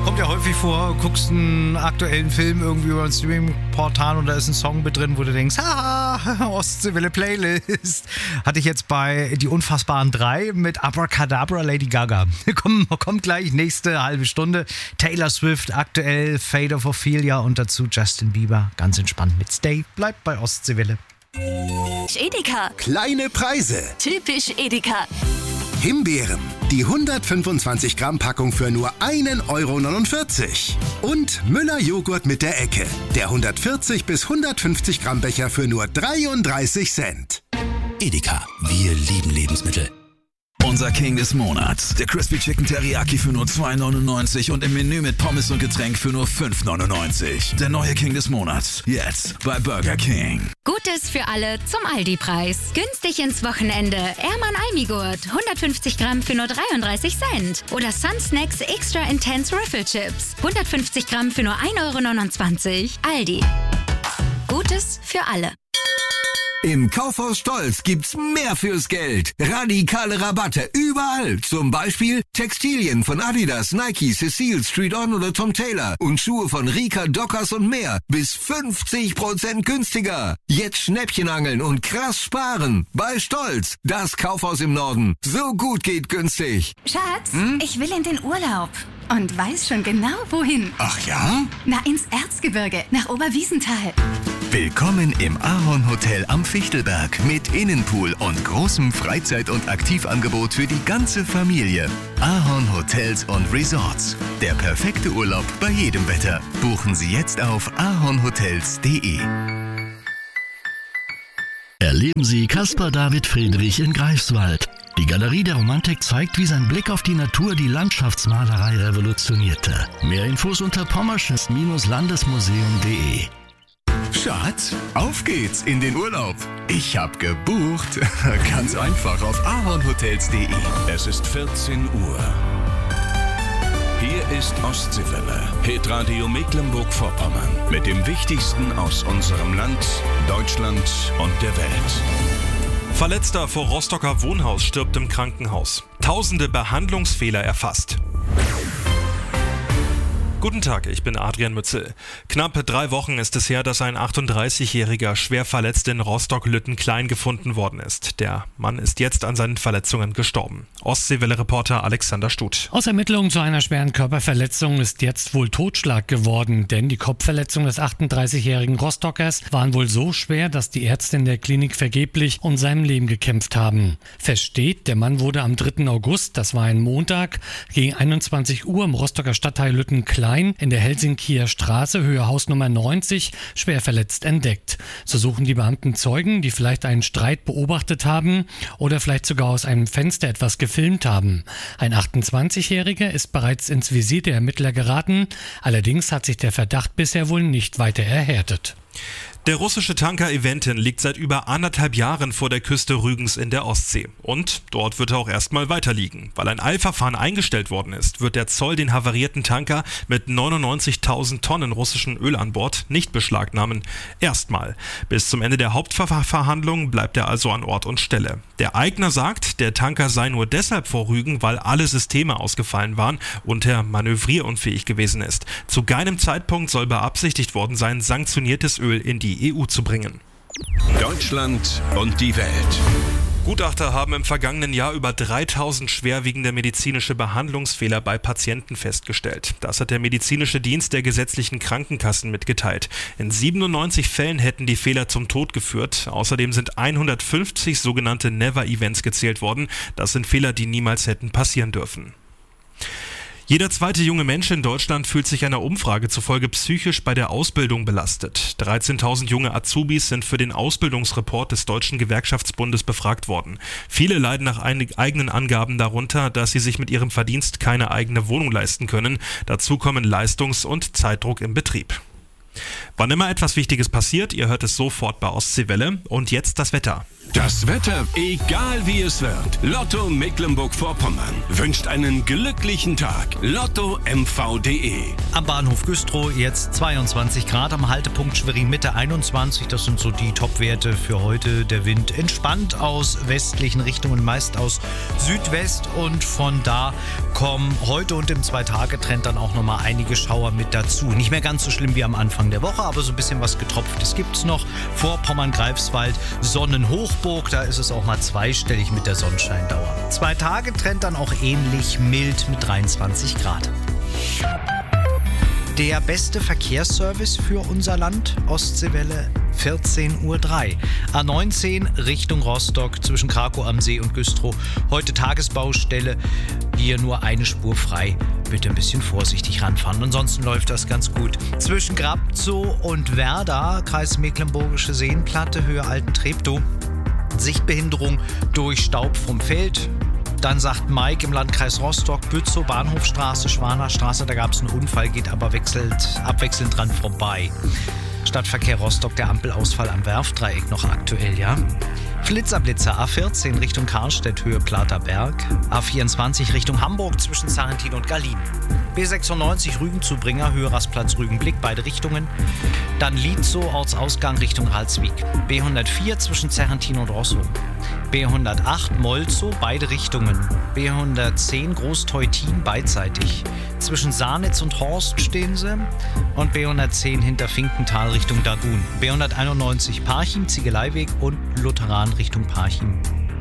Kommt ja häufig vor, guckst einen aktuellen Film irgendwie über ein Streaming-Portal und da ist ein Song mit drin, wo du denkst, haha, Ostseewelle Playlist. Hatte ich jetzt bei Die Unfassbaren 3 mit Abracadabra Lady Gaga. Kommt gleich nächste halbe Stunde. Taylor Swift aktuell, Fate of Ophelia und dazu Justin Bieber. Ganz entspannt mit Stay. Bleibt bei Ostseewelle. Edeka. Kleine Preise. Typisch Edeka. Himbeeren. Die 125 Gramm Packung für nur 1,49 €. Und Müller Joghurt mit der Ecke. Der 140 bis 150 Gramm Becher für nur 33 Cent. Edeka. Wir lieben Lebensmittel. Unser King des Monats. Der Crispy Chicken Teriyaki für nur 2,99 € und im Menü mit Pommes und Getränk für nur 5,99 €. Der neue King des Monats. Jetzt bei Burger King. Gutes für alle zum Aldi-Preis. Günstig ins Wochenende. Erman Almigurt. 150 Gramm für nur 33 Cent. Oder Sun Snacks Extra Intense Riffle Chips. 150 Gramm für nur 1,29 €. Aldi. Gutes für alle. Im Kaufhaus Stolz gibt's mehr fürs Geld. Radikale Rabatte überall. Zum Beispiel Textilien von Adidas, Nike, Cecile, Street On oder Tom Taylor. Und Schuhe von Rika, Dockers und mehr. Bis 50% günstiger. Jetzt Schnäppchen angeln und krass sparen. Bei Stolz. Das Kaufhaus im Norden. So gut geht günstig. Schatz, ich will in den Urlaub. Und weiß schon genau, wohin. Ach ja? Na, ins Erzgebirge, nach Oberwiesenthal. Willkommen im Ahorn Hotel am Fichtelberg mit Innenpool und großem Freizeit- und Aktivangebot für die ganze Familie. Ahorn Hotels und Resorts. Der perfekte Urlaub bei jedem Wetter. Buchen Sie jetzt auf ahornhotels.de. Erleben Sie Caspar David Friedrich in Greifswald. Die Galerie der Romantik zeigt, wie sein Blick auf die Natur die Landschaftsmalerei revolutionierte. Mehr Infos unter pommersches-landesmuseum.de. Schatz, auf geht's in den Urlaub. Ich hab gebucht. Ganz einfach auf ahornhotels.de. Es ist 14 Uhr. Hier ist Ostseewelle, Hitradio Mecklenburg-Vorpommern. Mit dem Wichtigsten aus unserem Land, Deutschland und der Welt. Verletzter vor Rostocker Wohnhaus stirbt im Krankenhaus. Tausende Behandlungsfehler erfasst. Guten Tag, ich bin Adrian Mützel. Knapp 3 Wochen ist es her, dass ein 38-Jähriger schwer verletzt in Rostock-Lüttenklein gefunden worden ist. Der Mann ist jetzt an seinen Verletzungen gestorben. Ostseewelle-Reporter Alexander Stuth. Aus Ermittlungen zu einer schweren Körperverletzung ist jetzt wohl Totschlag geworden, denn die Kopfverletzungen des 38-jährigen Rostockers waren wohl so schwer, dass die Ärzte in der Klinik vergeblich um sein Leben gekämpft haben. Fest steht, der Mann wurde am 3. August, das war ein Montag, gegen 21 Uhr im Rostocker Stadtteil Lüttenklein in der Helsinkier Straße, Höhe Hausnummer 90, schwer verletzt entdeckt. So suchen die Beamten Zeugen, die vielleicht einen Streit beobachtet haben oder vielleicht sogar aus einem Fenster etwas gefilmt haben. Ein 28-Jähriger ist bereits ins Visier der Ermittler geraten, allerdings hat sich der Verdacht bisher wohl nicht weiter erhärtet. Der russische Tanker Eventin liegt seit über 1,5 Jahren vor der Küste Rügens in der Ostsee. Und dort wird er auch erstmal weiter liegen. Weil ein Eilverfahren eingestellt worden ist, wird der Zoll den havarierten Tanker mit 99.000 Tonnen russischem Öl an Bord nicht beschlagnahmen. Erstmal. Bis zum Ende der Hauptverhandlung bleibt er also an Ort und Stelle. Der Eigner sagt, der Tanker sei nur deshalb vor Rügen, weil alle Systeme ausgefallen waren und er manövrierunfähig gewesen ist. Zu keinem Zeitpunkt soll beabsichtigt worden sein, sanktioniertes Öl in die EU zu bringen. Deutschland und die Welt. Gutachter haben im vergangenen Jahr über 3000 schwerwiegende medizinische Behandlungsfehler bei Patienten festgestellt. Das hat der medizinische Dienst der gesetzlichen Krankenkassen mitgeteilt. In 97 Fällen hätten die Fehler zum Tod geführt. Außerdem sind 150 sogenannte Never-Events gezählt worden. Das sind Fehler, die niemals hätten passieren dürfen. Jeder zweite junge Mensch in Deutschland fühlt sich einer Umfrage zufolge psychisch bei der Ausbildung belastet. 13.000 junge Azubis sind für den Ausbildungsreport des Deutschen Gewerkschaftsbundes befragt worden. Viele leiden nach eigenen Angaben darunter, dass sie sich mit ihrem Verdienst keine eigene Wohnung leisten können. Dazu kommen Leistungs- und Zeitdruck im Betrieb. Wann immer etwas Wichtiges passiert, ihr hört es sofort bei Ostseewelle. Und jetzt das Wetter. Das Wetter, egal wie es wird. Lotto Mecklenburg-Vorpommern wünscht einen glücklichen Tag. LottoMV.de. Am Bahnhof Güstrow jetzt 22 Grad, am Haltepunkt Schwerin Mitte 21. Das sind so die Topwerte für heute. Der Wind entspannt aus westlichen Richtungen, meist aus Südwest. Und von da kommen heute und im 2-Tage-Trend dann auch nochmal einige Schauer mit dazu. Nicht mehr ganz so schlimm wie am Anfang der Woche, aber so ein bisschen was Getropftes gibt's noch. Vorpommern-Greifswald, Sonnenhochburg, da ist es auch mal zweistellig mit der Sonnenscheindauer. 2-Tage-Trend dann auch ähnlich mild mit 23 Grad. Der beste Verkehrsservice für unser Land, Ostseewelle, 14.03 Uhr. A19 Richtung Rostock zwischen Krakow am See und Güstrow. Heute Tagesbaustelle, hier nur eine Spur frei. Bitte ein bisschen vorsichtig ranfahren, ansonsten läuft das ganz gut. Zwischen Grabzow und Werder, Kreis Mecklenburgische Seenplatte, Höhe Alten-Treptow. Sichtbehinderung durch Staub vom Feld. Dann sagt Mike im Landkreis Rostock, Bützow, Bahnhofstraße, Schwanerstraße, da gab es einen Unfall, geht aber abwechselnd dran vorbei. Stadtverkehr Rostock, der Ampelausfall am Werftdreieck noch aktuell, ja. Flitzerblitzer, A14 Richtung Karlstedt, Höhe Platerberg. A24 Richtung Hamburg zwischen Sarrentin und Gallien. B96 Rügen-Zubringer, Höhe Rastplatz Rügenblick, beide Richtungen. Dann Lietzow, Ortsausgang Richtung Ralswiek. B104 zwischen Sarrentin und Rossum. B108 Molzow, beide Richtungen. B110 Großteutin, beidseitig. Zwischen Sarnitz und Horst stehen sie. Und B110 hinter Finkental Richtung Dagun. B191 Parchim, Ziegeleiweg und Lutheran Richtung Parchim.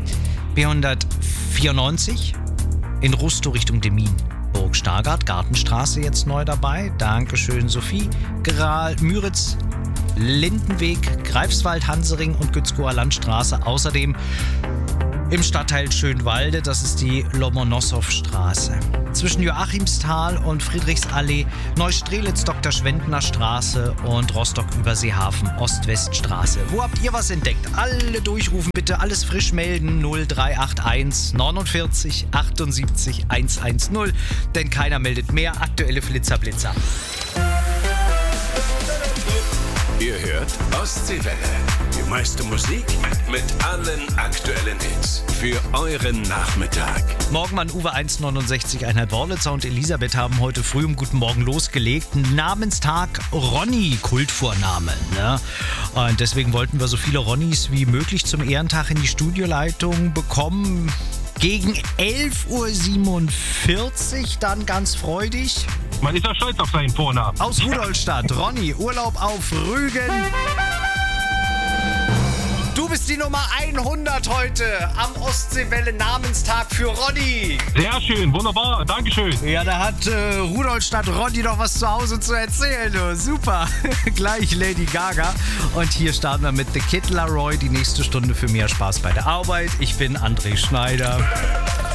B194 in Rustow Richtung Demmin. Burg Stargard, Gartenstraße jetzt neu dabei. Dankeschön, Sophie. Gral, Müritz, Lindenweg, Greifswald, Hansering und Gützkower Landstraße. Außerdem im Stadtteil Schönwalde, das ist die Lomonossow-Straße. Zwischen Joachimsthal und Friedrichsallee, Neustrelitz, Dr. Schwendner Straße und Rostock-Überseehafen, Ost-West-Straße. Wo habt ihr was entdeckt? Alle durchrufen, bitte alles frisch melden, 0381 49 78 110, denn keiner meldet mehr. Aktuelle Flitzerblitzer. Ihr hört Ostseewelle. Die meiste Musik mit allen aktuellen Hits für euren Nachmittag. Morgenmann Uwe 1,69 Worlitzer und Elisabeth haben heute früh um Guten Morgen losgelegt. Namenstag Ronny, Kultvorname. Ne? Und deswegen wollten wir so viele Ronnys wie möglich zum Ehrentag in die Studioleitung bekommen. Gegen 11.47 Uhr dann ganz freudig. Man ist ja stolz auf seinen Vornamen. Aus Rudolstadt, Ronny, Urlaub auf Rügen. Du bist die Nummer 100 heute am Ostseewelle-Namenstag für Ronny. Sehr schön, wunderbar, Dankeschön. Ja, da hat Rudolstadt Ronny noch was zu Hause zu erzählen. Du. Super, gleich Lady Gaga. Und hier starten wir mit The Kid Laroi, die nächste Stunde für mehr Spaß bei der Arbeit. Ich bin André Schneider.